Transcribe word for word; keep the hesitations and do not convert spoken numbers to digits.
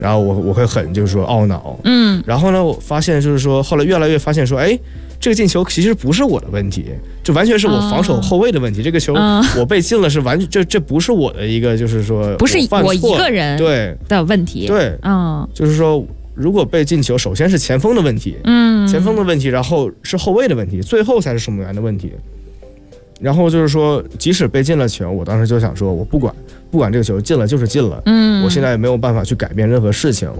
然后我我会很就是说懊恼， 嗯， 然后呢，我发现就是说后来越来越发现说，哎，这个进球其实不是我的问题，这完全是我防守后卫的问题。哦、这个球我被进了是完全这这不是我的一个就是说不是我一个人对的问题， 对， 嗯， 就是说如果被进球，首先是前锋的问题， 嗯， 前锋的问题，然后是后卫的问题，最后才是守门员的问题。然后就是说，即使被进了球，我当时就想说，我不管，不管这个球进了就是进了，嗯，我现在也没有办法去改变任何事情，